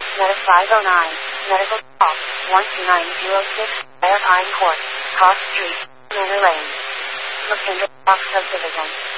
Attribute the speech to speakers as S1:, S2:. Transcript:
S1: Meta 509, medical call, 12906, Fire Pine Court, Cross Street, Manor Lane. Macinda Park Subdivision.